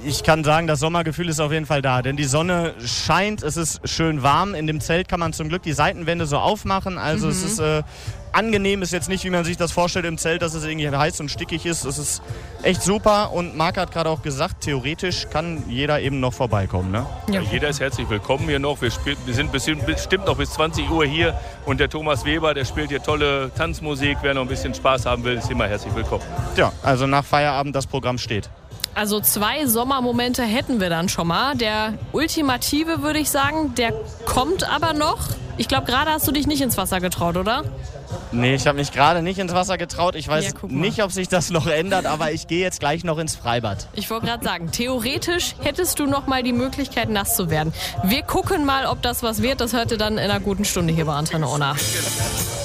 Ich kann sagen, das Sommergefühl ist auf jeden Fall da, denn die Sonne scheint, es ist schön warm. In dem Zelt kann man zum Glück die Seitenwände so aufmachen, also es ist angenehm, ist jetzt nicht, wie man sich das vorstellt im Zelt, dass es irgendwie heiß und stickig ist. Es ist echt super und Marc hat gerade auch gesagt, theoretisch kann jeder eben noch vorbeikommen. Ne? Ja, jeder ist herzlich willkommen hier noch. Wir sind bestimmt noch bis 20 Uhr hier und der Thomas Weber, der spielt hier tolle Tanzmusik. Wer noch ein bisschen Spaß haben will, ist immer herzlich willkommen. Ja, also nach Feierabend das Programm steht. Also 2 Sommermomente hätten wir dann schon mal. Der ultimative, würde ich sagen, der kommt aber noch. Ich glaube, gerade hast du dich nicht ins Wasser getraut, oder? Nee, ich habe mich gerade nicht ins Wasser getraut. Ich weiß nicht, ob sich das noch ändert, aber ich gehe jetzt gleich noch ins Freibad. Ich wollte gerade sagen, theoretisch hättest du noch mal die Möglichkeit, nass zu werden. Wir gucken mal, ob das was wird. Das hört ihr dann in einer guten Stunde hier bei Antenne Unna.